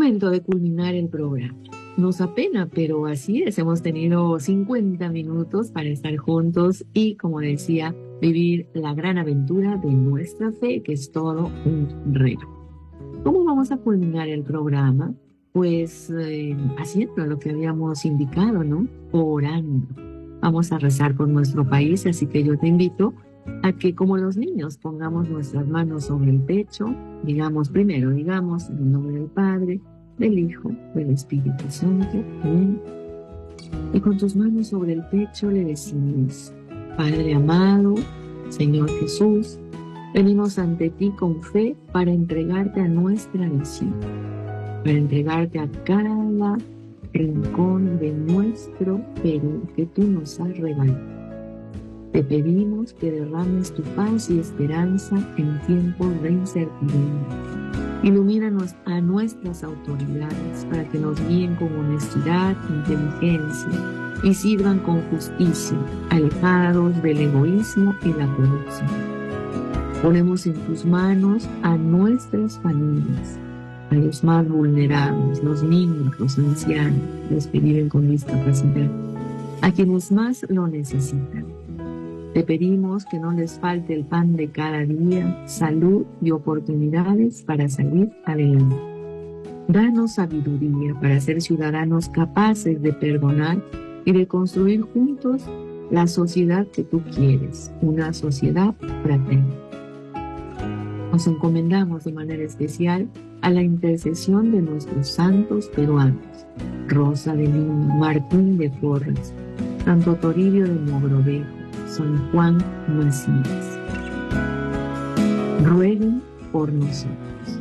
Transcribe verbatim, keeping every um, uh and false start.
Momento de culminar el programa. Nos apena, pero así es. Hemos tenido cincuenta minutos para estar juntos y, como decía, vivir la gran aventura de nuestra fe, que es todo un reto. ¿Cómo vamos a culminar el programa? Pues eh, haciendo lo que habíamos indicado, ¿no? Orando. Vamos a rezar por nuestro país, así que yo te invito a que, como los niños, pongamos nuestras manos sobre el pecho, digamos primero, digamos, en el nombre del Padre, del Hijo, del Espíritu Santo. Amén. Y con tus manos sobre el pecho le decimos: Padre amado, Señor Jesús, venimos ante ti con fe para entregarte a nuestra nación, para entregarte a cada rincón de nuestro Perú que tú nos has regalado. Te pedimos que derrames tu paz y esperanza en tiempos de incertidumbre. Ilumínanos a nuestras autoridades para que nos guíen con honestidad, inteligencia y sirvan con justicia, alejados del egoísmo y la corrupción. Ponemos en tus manos a nuestras familias, a los más vulnerables, los niños, los ancianos, los que viven con discapacidad, a quienes más lo necesitan. Te pedimos que no les falte el pan de cada día, salud y oportunidades para salir adelante. Danos sabiduría para ser ciudadanos capaces de perdonar y de construir juntos la sociedad que tú quieres, una sociedad fraterna. Nos encomendamos de manera especial a la intercesión de nuestros santos peruanos, Rosa de Lima, Martín de Porres, Santo Toribio de Mogrovejo, San Juan Macías. Rueguen por nosotros.